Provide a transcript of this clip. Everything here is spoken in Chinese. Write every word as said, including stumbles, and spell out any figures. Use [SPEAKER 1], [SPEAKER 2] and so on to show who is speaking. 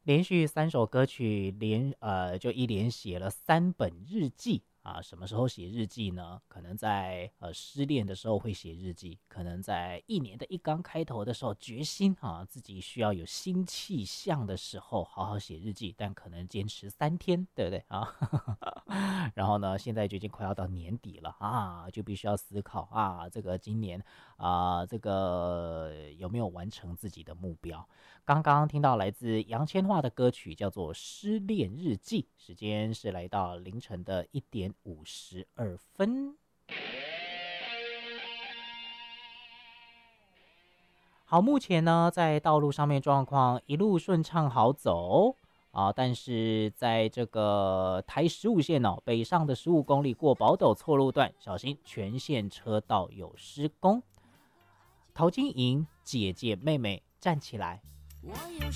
[SPEAKER 1] 连续三首歌曲连呃就一连写了三本日记啊。什么时候写日记呢？可能在呃失恋的时候会写日记，可能在一年的一刚开头的时候，决心啊自己需要有新气象的时候，好好写日记，但可能坚持三天，对不对啊？然后呢，现在就已经快要到年底了啊，就必须要思考啊，这个今年啊，这个有没有完成自己的目标？刚刚听到来自杨千嬅的歌曲，叫做《失恋日记》，时间是来到凌晨的一点五十二分。好，目前呢，在道路上面状况一路顺畅好走啊，但是在这个台十五线哦，北上的十五公里过宝斗错路段，小心全线车道有施工。陶晶莹姐姐妹妹站起来。
[SPEAKER 2] 我有